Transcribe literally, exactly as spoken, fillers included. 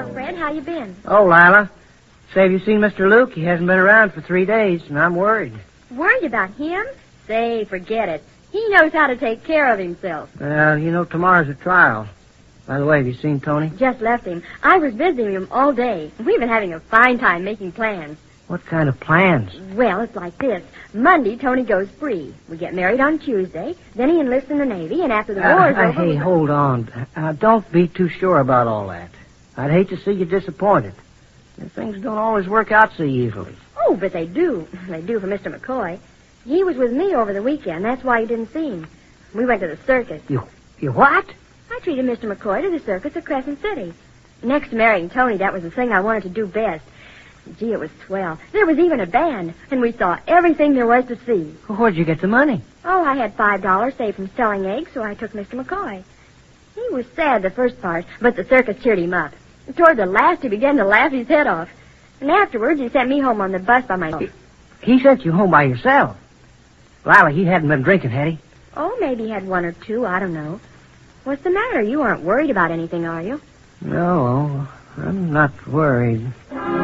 Hello, Fred. How you been? Oh, Lila. Say, have you seen Mister Luke? He hasn't been around for three days, and I'm worried. Worried about him? Say, forget it. He knows how to take care of himself. Well, you know, tomorrow's a trial. By the way, have you seen Tony? Just left him. I was visiting him all day. We've been having a fine time making plans. What kind of plans? Well, it's like this. Monday, Tony goes free. We get married on Tuesday. Then he enlists in the Navy, and after the Uh, war's uh, over... hey, we- hold on. Uh, don't be too sure about all that. I'd hate to see you disappointed. Things don't always work out so easily. Oh, but they do. They do for Mister McCoy. He was with me over the weekend. That's why you didn't see him. We went to the circus. You, you what? I treated Mister McCoy to the circus at Crescent City. Next to marrying Tony, that was the thing I wanted to do best. Gee, it was swell. There was even a band, and we saw everything there was to see. Well, where'd you get the money? Oh, I had five dollars saved from selling eggs, so I took Mister McCoy. He was sad the first part, but the circus cheered him up. Toward the last, he began to laugh his head off. And afterwards, he sent me home on the bus by myself. He sent you home by yourself. Lila, he hadn't been drinking, had he? Oh, maybe he had one or two, I don't know. What's the matter? You aren't worried about anything, are you? No, I'm not worried.